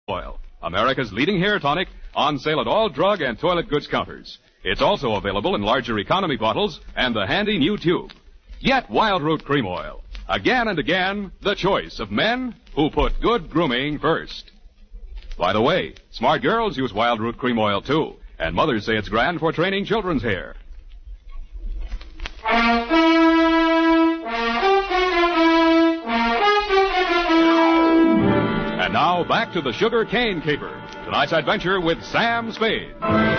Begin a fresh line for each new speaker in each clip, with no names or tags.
Oil, America's leading hair tonic, on sale at all drug and toilet goods counters. It's also available in larger economy bottles and the handy new tube. Get Wild Root Cream Oil. Again and again, the choice of men who put good grooming first. By the way, smart girls use Wild Root Cream Oil, too, and mothers say it's grand for training children's hair. And now, back to the Sugar Cane Caper. Tonight's adventure with Sam Spade.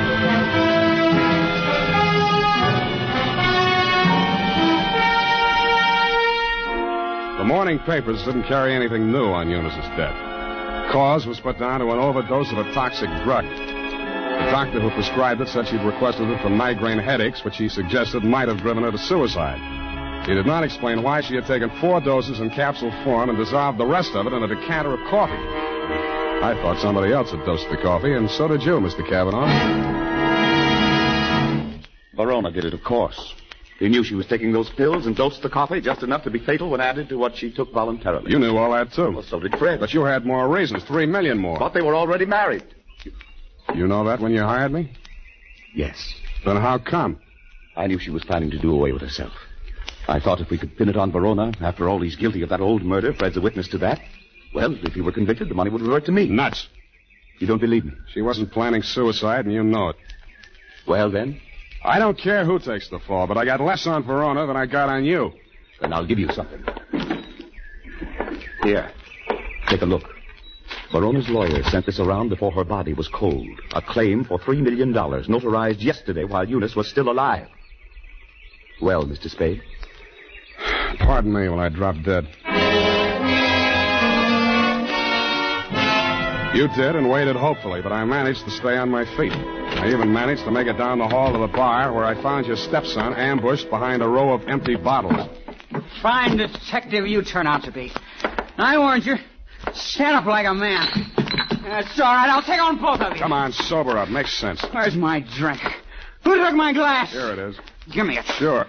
The morning papers didn't carry anything new on Eunice's death. Cause was put down to an overdose of a toxic drug. The doctor who prescribed it said she'd requested it for migraine headaches, which he suggested might have driven her to suicide. He did not explain why she had taken 4 doses in capsule form and dissolved the rest of it in a decanter of coffee. I thought somebody else had dosed the coffee, and so did you, Mr. Cavanaugh.
Verona did it, of course. He knew she was taking those pills and dosed the coffee just enough to be fatal when added to what she took voluntarily.
You knew all that, too.
Well, so did Fred.
But you had more reasons, 3 million more.
Thought they were already married.
You know that when you hired me?
Yes.
Then how come?
I knew she was planning to do away with herself. I thought if we could pin it on Verona, after all, he's guilty of that old murder. Fred's a witness to that. Well, if he were convicted, the money would revert to me.
Nuts.
You don't believe me?
She wasn't planning suicide, and you know it.
Well, then?
I don't care who takes the fall, but I got less on Verona than I got on you.
Then I'll give you something. Here. Take a look. Verona's lawyer sent this around before her body was cold. A claim for $3 million, notarized yesterday while Eunice was still alive. Well, Mr. Spade?
Pardon me when I drop dead. You did and waited hopefully, but I managed to stay on my feet. I even managed to make it down the hall to the bar where I found your stepson ambushed behind a row of empty bottles.
Fine detective you turn out to be. I warned you. Stand up like a man. That's all right. I'll take on both of you.
Come on, sober up. Makes sense.
Where's my drink? Who took my glass?
Here it is.
Give me it.
Sure.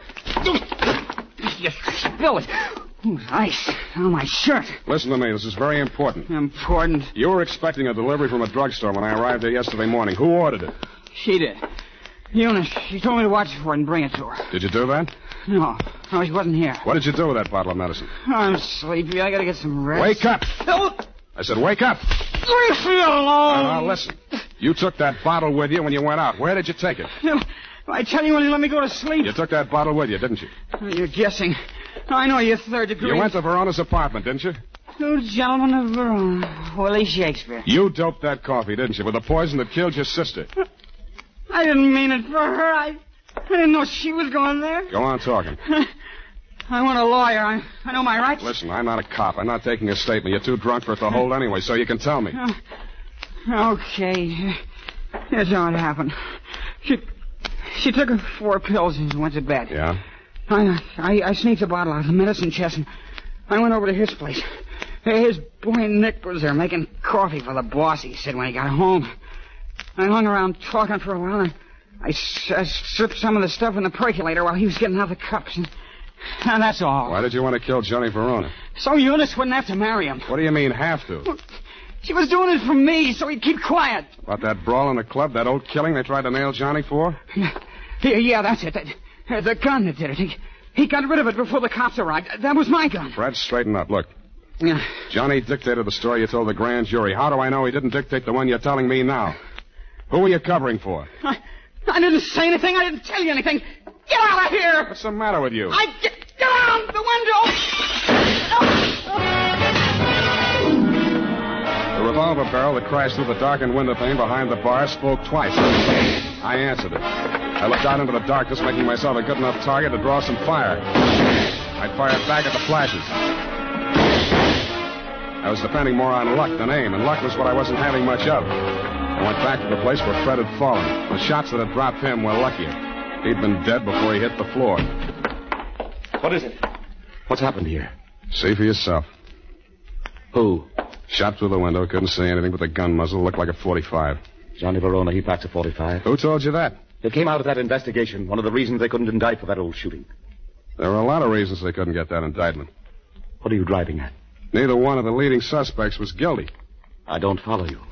You spill it. Ooh, ice on my shirt.
Listen to me. This is very important.
Important?
You were expecting a delivery from a drugstore when I arrived there yesterday morning. Who ordered it?
She did. Eunice. She told me to watch for it and bring it to her.
Did you do that?
No, she wasn't here.
What did you do with that bottle of medicine?
I'm sleepy. I gotta get some rest.
Wake up!
Oh.
I said wake up!
Leave me alone!
Now, listen. You took that bottle with you when you went out. Where did you take it?
I tell you when you let me go to sleep.
You took that bottle with you, didn't you?
You're guessing. I know you're third degree.
You went to Verona's apartment, didn't you?
Two gentlemen of Verona. Willie Shakespeare.
You doped that coffee, didn't you, with the poison that killed your sister?
I didn't mean it for her. I didn't know she was going there.
Go on talking.
I want a lawyer. I know my rights.
Listen, I'm not a cop. I'm not taking a statement. You're too drunk for it to hold anyway, so you can tell me.
Okay. Here's how it happened. She took her 4 pills and went to bed.
Yeah?
I sneaked a bottle out of the medicine chest and I went over to his place. His boy Nick was there making coffee for the boss, he said, when he got home. I hung around talking for a while and I stripped some of the stuff in the percolator while he was getting out the cups. And that's all.
Why did you want to kill Johnny Verona?
So Eunice wouldn't have to marry him.
What do you mean, have to?
Well, she was doing it for me, so he'd keep quiet.
About that brawl in the club, that old killing they tried to nail Johnny for?
Yeah, that's it. The gun that did it. He got rid of it before the cops arrived. That was my gun.
Fred, straighten up. Look.
Yeah.
Johnny dictated the story you told the grand jury. How do I know he didn't dictate the one you're telling me now? Who were you covering for?
I didn't say anything. I didn't tell you anything. Get out of here!
What's the matter with you?
Get out the
window! The revolver barrel that crashed through the darkened window pane behind the bar spoke twice. I answered it. I looked out into the darkness, making myself a good enough target to draw some fire. I fired back at the flashes. I was depending more on luck than aim, and luck was what I wasn't having much of. I went back to the place where Fred had fallen. The shots that had dropped him were luckier. He'd been dead before he hit the floor.
What is it? What's happened here?
See for yourself.
Who?
Shot through the window. Couldn't see anything but the gun muzzle. Looked like a .45.
Johnny Verona, he packs a .45.
Who told you that?
It came out of that investigation. One of the reasons they couldn't indict for that old shooting.
There were a lot of reasons they couldn't get that indictment.
What are you driving at?
Neither one of the leading suspects was guilty.
I don't follow you.